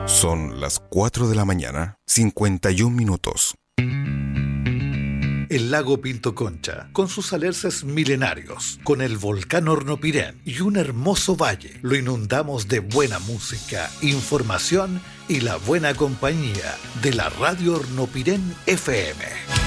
Son las 4 de la mañana, 51 minutos. El lago Pinto Concha, con sus alerces milenarios, con el volcán Hornopirén y un hermoso valle, lo inundamos de buena música, información y la buena compañía de la radio Hornopirén FM.